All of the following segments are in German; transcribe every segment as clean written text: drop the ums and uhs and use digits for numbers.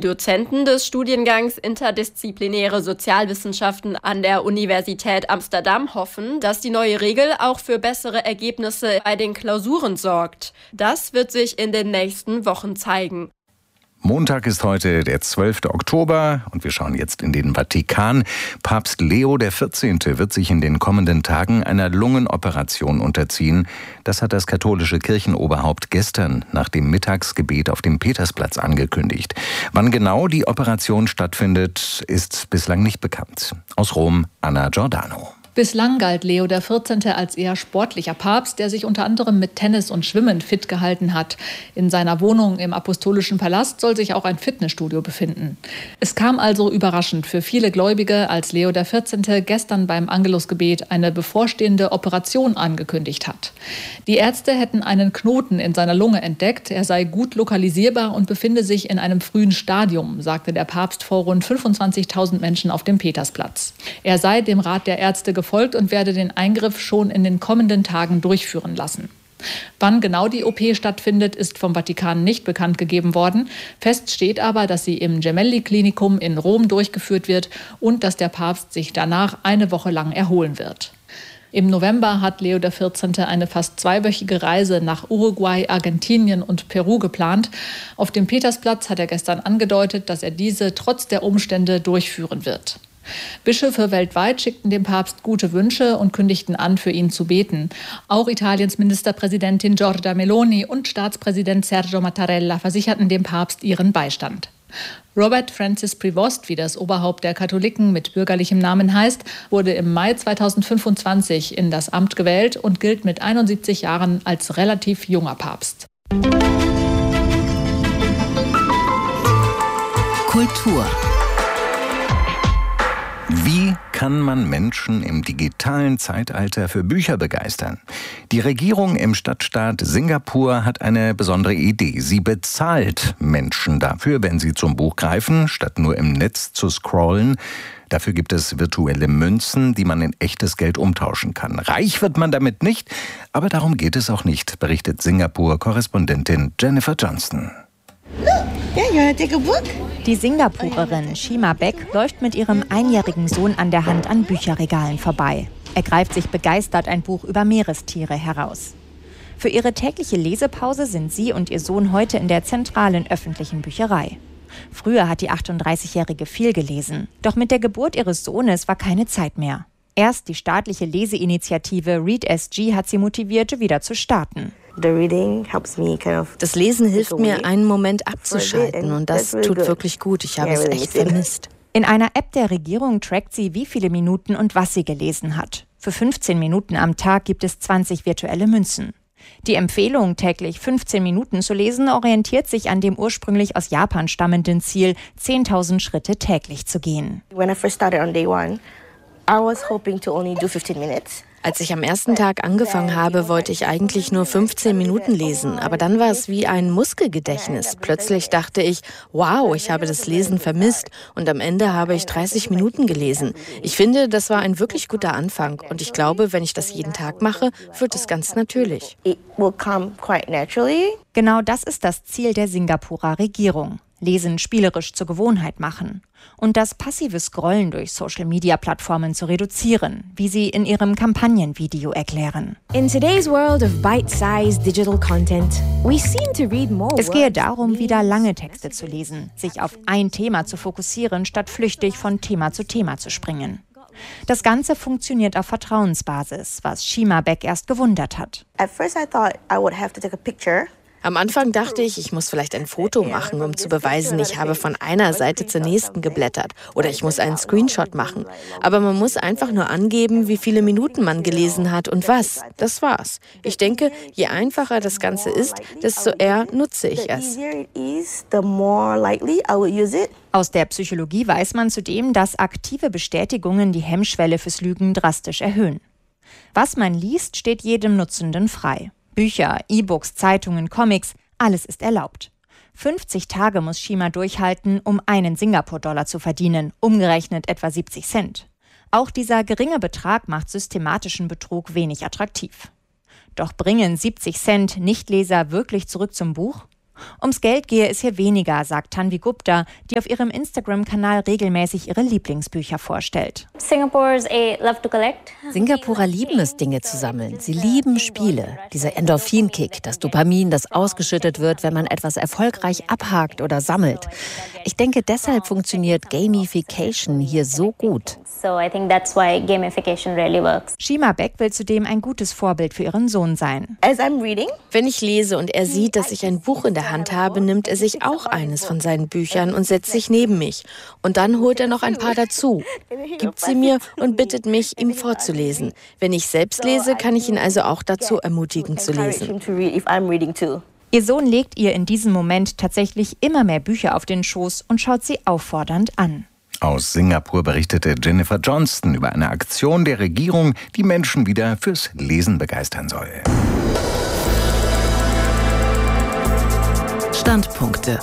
Dozenten des Studiengangs Interdisziplinäre Sozialwissenschaften an der Universität Amsterdam hoffen, dass die neue Regel auch für bessere Ergebnisse bei den Klausuren sorgt. Das wird sich in den nächsten Wochen zeigen. Montag ist heute der 12. Oktober und wir schauen jetzt in den Vatikan. Papst Leo XIV. Wird sich in den kommenden Tagen einer Lungenoperation unterziehen. Das hat das katholische Kirchenoberhaupt gestern nach dem Mittagsgebet auf dem Petersplatz angekündigt. Wann genau die Operation stattfindet, ist bislang nicht bekannt. Aus Rom, Anna Giordano. Bislang galt Leo XIV. Als eher sportlicher Papst, der sich unter anderem mit Tennis und Schwimmen fit gehalten hat. In seiner Wohnung im Apostolischen Palast soll sich auch ein Fitnessstudio befinden. Es kam also überraschend für viele Gläubige, als Leo XIV. Gestern beim Angelusgebet eine bevorstehende Operation angekündigt hat. Die Ärzte hätten einen Knoten in seiner Lunge entdeckt. Er sei gut lokalisierbar und befinde sich in einem frühen Stadium, sagte der Papst vor rund 25.000 Menschen auf dem Petersplatz. Er sei dem Rat der Ärzte gefolgt und werde den Eingriff schon in den kommenden Tagen durchführen lassen. Wann genau die OP stattfindet, ist vom Vatikan nicht bekannt gegeben worden. Fest steht aber, dass sie im Gemelli-Klinikum in Rom durchgeführt wird und dass der Papst sich danach eine Woche lang erholen wird. Im November hat Leo XIV. Eine fast zweiwöchige Reise nach Uruguay, Argentinien und Peru geplant. Auf dem Petersplatz hat er gestern angedeutet, dass er diese trotz der Umstände durchführen wird. Bischöfe weltweit schickten dem Papst gute Wünsche und kündigten an, für ihn zu beten. Auch Italiens Ministerpräsidentin Giorgia Meloni und Staatspräsident Sergio Mattarella versicherten dem Papst ihren Beistand. Robert Francis Prevost, wie das Oberhaupt der Katholiken mit bürgerlichem Namen heißt, wurde im Mai 2025 in das Amt gewählt und gilt mit 71 Jahren als relativ junger Papst. Kultur. Wie kann man Menschen im digitalen Zeitalter für Bücher begeistern? Die Regierung im Stadtstaat Singapur hat eine besondere Idee. Sie bezahlt Menschen dafür, wenn sie zum Buch greifen, statt nur im Netz zu scrollen. Dafür gibt es virtuelle Münzen, die man in echtes Geld umtauschen kann. Reich wird man damit nicht, aber darum geht es auch nicht, berichtet Singapur-Korrespondentin Jennifer Johnston. Die Singapurerin Shima Beck läuft mit ihrem einjährigen Sohn an der Hand an Bücherregalen vorbei. Er greift sich begeistert ein Buch über Meerestiere heraus. Für ihre tägliche Lesepause sind sie und ihr Sohn heute in der zentralen öffentlichen Bücherei. Früher hat die 38-Jährige viel gelesen. Doch mit der Geburt ihres Sohnes war keine Zeit mehr. Erst die staatliche Leseinitiative ReadSG hat sie motiviert, wieder zu starten. Das Lesen hilft mir, einen Moment abzuschalten und das tut wirklich gut. Ich habe es echt vermisst. In einer App der Regierung trackt sie, wie viele Minuten und was sie gelesen hat. Für 15 Minuten am Tag gibt es 20 virtuelle Münzen. Die Empfehlung, täglich 15 Minuten zu lesen, orientiert sich an dem ursprünglich aus Japan stammenden Ziel, 10.000 Schritte täglich zu gehen. Als ich am ersten Tag angefangen habe, wollte ich eigentlich nur 15 Minuten lesen. Aber dann war es wie ein Muskelgedächtnis. Plötzlich dachte ich, wow, ich habe das Lesen vermisst. Und am Ende habe ich 30 Minuten gelesen. Ich finde, das war ein wirklich guter Anfang. Und ich glaube, wenn ich das jeden Tag mache, wird es ganz natürlich. Genau das ist das Ziel der Singapurer Regierung. Lesen spielerisch zur Gewohnheit machen und das passive Scrollen durch Social-Media-Plattformen zu reduzieren, wie sie in ihrem Kampagnenvideo erklären. In today's world of bite-sized digital content, we seem to read more. Es gehe darum, wieder lange Texte zu lesen, sich auf ein Thema zu fokussieren, statt flüchtig von Thema zu Thema zu springen. Das Ganze funktioniert auf Vertrauensbasis, was Shima Beck erst gewundert hat. Am Anfang dachte ich, ich muss vielleicht ein Foto machen, um zu beweisen, ich habe von einer Seite zur nächsten geblättert. Oder ich muss einen Screenshot machen. Aber man muss einfach nur angeben, wie viele Minuten man gelesen hat und was. Das war's. Ich denke, je einfacher das Ganze ist, desto eher nutze ich es. Aus der Psychologie weiß man zudem, dass aktive Bestätigungen die Hemmschwelle fürs Lügen drastisch erhöhen. Was man liest, steht jedem Nutzenden frei. Bücher, E-Books, Zeitungen, Comics, alles ist erlaubt. 50 Tage muss Shima durchhalten, um einen Singapur-Dollar zu verdienen, umgerechnet etwa 70 Cent. Auch dieser geringe Betrag macht systematischen Betrug wenig attraktiv. Doch bringen 70 Cent Nichtleser wirklich zurück zum Buch? Ums Geld gehe es hier weniger, sagt Tanvi Gupta, die auf ihrem Instagram-Kanal regelmäßig ihre Lieblingsbücher vorstellt. Singapurer lieben es, Dinge zu sammeln. Sie lieben Spiele. Dieser Endorphinkick, das Dopamin, das ausgeschüttet wird, wenn man etwas erfolgreich abhakt oder sammelt. Ich denke, deshalb funktioniert Gamification hier so gut. Shima Beck will zudem ein gutes Vorbild für ihren Sohn sein. Wenn ich lese und er sieht, dass ich ein Buch in der Hand habe, nimmt er sich auch eines von seinen Büchern und setzt sich neben mich. Und dann holt er noch ein paar dazu, gibt sie mir und bittet mich, ihm vorzulesen. Wenn ich selbst lese, kann ich ihn also auch dazu ermutigen zu lesen. Ihr Sohn legt ihr in diesem Moment tatsächlich immer mehr Bücher auf den Schoß und schaut sie auffordernd an. Aus Singapur berichtete Jennifer Johnston über eine Aktion der Regierung, die Menschen wieder fürs Lesen begeistern soll. Standpunkte.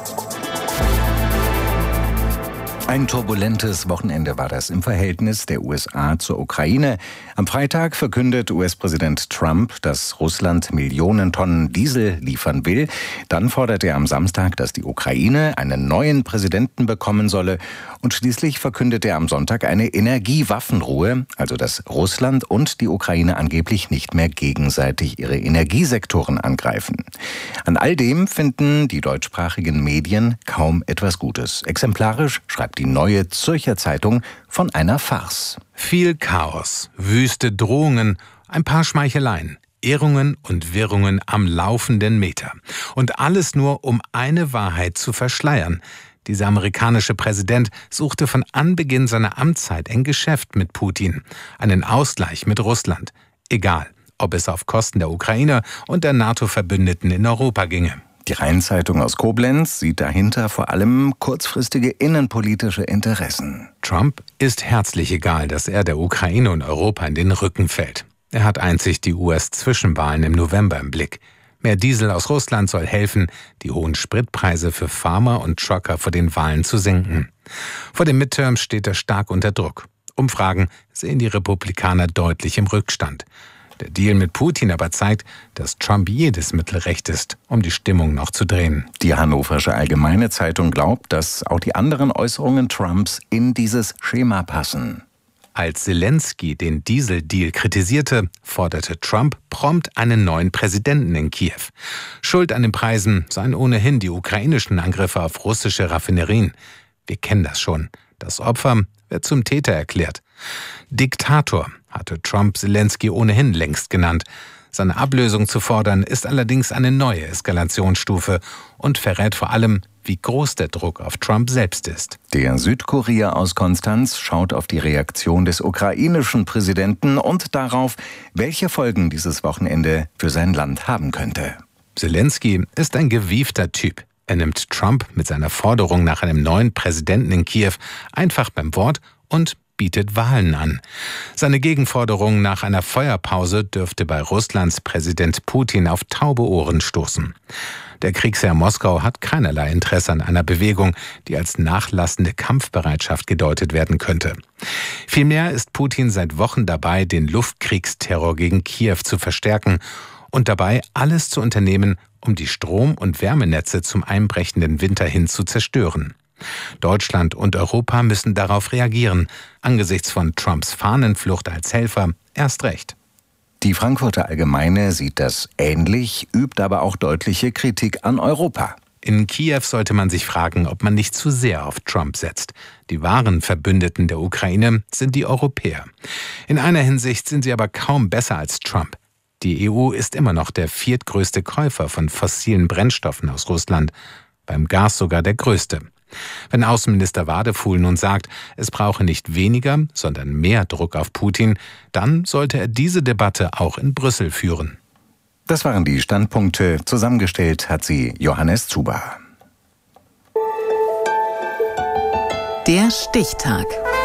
Ein turbulentes Wochenende war das im Verhältnis der USA zur Ukraine. Am Freitag verkündet US-Präsident Trump, dass Russland Millionen Tonnen Diesel liefern will. Dann fordert er am Samstag, dass die Ukraine einen neuen Präsidenten bekommen solle. Und schließlich verkündet er am Sonntag eine Energiewaffenruhe, also dass Russland und die Ukraine angeblich nicht mehr gegenseitig ihre Energiesektoren angreifen. An all dem finden die deutschsprachigen Medien kaum etwas Gutes. Exemplarisch schreibt die Neue Zürcher Zeitung von einer Farce. Viel Chaos, wüste Drohungen, ein paar Schmeicheleien, Irrungen und Wirrungen am laufenden Meter. Und alles nur, um eine Wahrheit zu verschleiern. Dieser amerikanische Präsident suchte von Anbeginn seiner Amtszeit ein Geschäft mit Putin, einen Ausgleich mit Russland. Egal, ob es auf Kosten der Ukraine und der NATO-Verbündeten in Europa ginge. Die Rhein-Zeitung aus Koblenz sieht dahinter vor allem kurzfristige innenpolitische Interessen. Trump ist herzlich egal, dass er der Ukraine und Europa in den Rücken fällt. Er hat einzig die US-Zwischenwahlen im November im Blick. Mehr Diesel aus Russland soll helfen, die hohen Spritpreise für Farmer und Trucker vor den Wahlen zu senken. Vor den Midterms steht er stark unter Druck. Umfragen sehen die Republikaner deutlich im Rückstand. Der Deal mit Putin aber zeigt, dass Trump jedes Mittel recht ist, um die Stimmung noch zu drehen. Die Hannoversche Allgemeine Zeitung glaubt, dass auch die anderen Äußerungen Trumps in dieses Schema passen. Als Zelensky den Dieseldeal kritisierte, forderte Trump prompt einen neuen Präsidenten in Kiew. Schuld an den Preisen seien ohnehin die ukrainischen Angriffe auf russische Raffinerien. Wir kennen das schon. Das Opfer wird zum Täter erklärt. Diktator hatte Trump Zelensky ohnehin längst genannt. Seine Ablösung zu fordern, ist allerdings eine neue Eskalationsstufe und verrät vor allem, wie groß der Druck auf Trump selbst ist. Der Südkurier aus Konstanz schaut auf die Reaktion des ukrainischen Präsidenten und darauf, welche Folgen dieses Wochenende für sein Land haben könnte. Zelensky ist ein gewiefter Typ. Er nimmt Trump mit seiner Forderung nach einem neuen Präsidenten in Kiew einfach beim Wort und bietet Wahlen an. Seine Gegenforderung nach einer Feuerpause dürfte bei Russlands Präsident Putin auf taube Ohren stoßen. Der Kriegsherr Moskau hat keinerlei Interesse an einer Bewegung, die als nachlassende Kampfbereitschaft gedeutet werden könnte. Vielmehr ist Putin seit Wochen dabei, den Luftkriegsterror gegen Kiew zu verstärken und dabei alles zu unternehmen, um die Strom- und Wärmenetze zum einbrechenden Winter hin zu zerstören. Deutschland und Europa müssen darauf reagieren, angesichts von Trumps Fahnenflucht als Helfer erst recht. Die Frankfurter Allgemeine sieht das ähnlich, übt aber auch deutliche Kritik an Europa. In Kiew sollte man sich fragen, ob man nicht zu sehr auf Trump setzt. Die wahren Verbündeten der Ukraine sind die Europäer. In einer Hinsicht sind sie aber kaum besser als Trump. Die EU ist immer noch der viertgrößte Käufer von fossilen Brennstoffen aus Russland, beim Gas sogar der größte. Wenn Außenminister Wadefuhl nun sagt, es brauche nicht weniger, sondern mehr Druck auf Putin, dann sollte er diese Debatte auch in Brüssel führen. Das waren die Standpunkte. Zusammengestellt hat sie Johannes Zuber. Der Stichtag.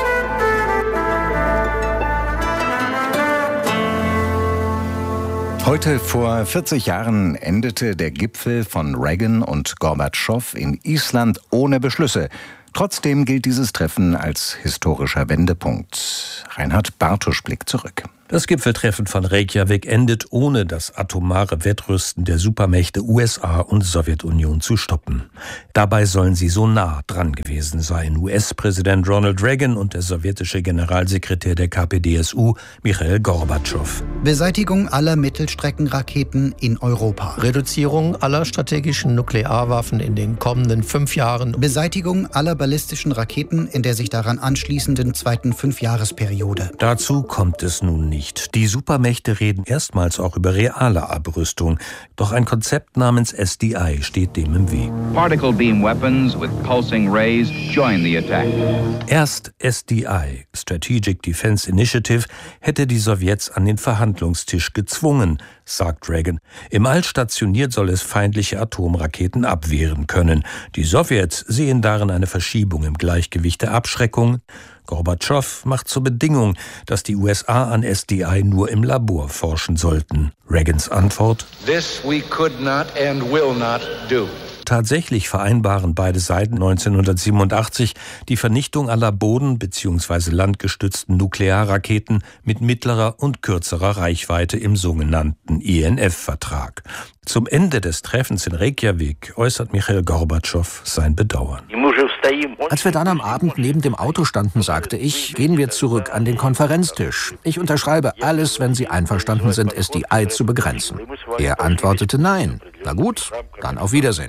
Heute vor 40 Jahren endete der Gipfel von Reagan und Gorbatschow in Island ohne Beschlüsse. Trotzdem gilt dieses Treffen als historischer Wendepunkt. Reinhard Bartusch blickt zurück. Das Gipfeltreffen von Reykjavik endet ohne das atomare Wettrüsten der Supermächte USA und Sowjetunion zu stoppen. Dabei sollen sie so nah dran gewesen sein, US-Präsident Ronald Reagan und der sowjetische Generalsekretär der KPDSU, Michail Gorbatschow. Beseitigung aller Mittelstreckenraketen in Europa. Reduzierung aller strategischen Nuklearwaffen in den kommenden 5 Jahren. Beseitigung aller ballistischen Raketen in der sich daran anschließenden zweiten 5-Jahresperiode. Dazu kommt es nun nicht. Die Supermächte reden erstmals auch über reale Abrüstung. Doch ein Konzept namens SDI steht dem im Weg. Particle beam weapons with pulsing rays join the attack. Erst SDI, Strategic Defense Initiative, hätte die Sowjets an den Verhandlungstisch gezwungen, sagt Reagan. Im All stationiert soll es feindliche Atomraketen abwehren können. Die Sowjets sehen darin eine Verschiebung im Gleichgewicht der Abschreckung. Gorbatschow macht zur Bedingung, dass die USA an SDI nur im Labor forschen sollten. Reagans Antwort: This we could not and will not do. Tatsächlich vereinbaren beide Seiten 1987 die Vernichtung aller boden- bzw. landgestützten Nuklearraketen mit mittlerer und kürzerer Reichweite im sogenannten INF-Vertrag. Zum Ende des Treffens in Reykjavik äußert Michail Gorbatschow sein Bedauern. Als wir dann am Abend neben dem Auto standen, sagte ich, gehen wir zurück an den Konferenztisch. Ich unterschreibe alles, wenn Sie einverstanden sind, SDI zu begrenzen. Er antwortete nein. Na gut, dann auf Wiedersehen.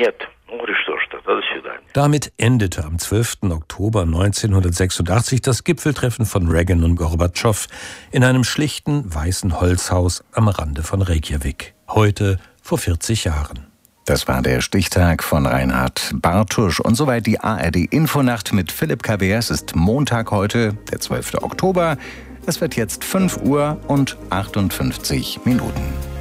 Damit endete am 12. Oktober 1986 das Gipfeltreffen von Reagan und Gorbatschow in einem schlichten, weißen Holzhaus am Rande von Reykjavik. Heute vor 40 Jahren. Das war der Stichtag von Reinhard Bartusch. Und soweit die ARD-Infonacht mit Philipp K.W. Es ist Montag heute, der 12. Oktober. Es wird jetzt 5 Uhr und 58 Minuten.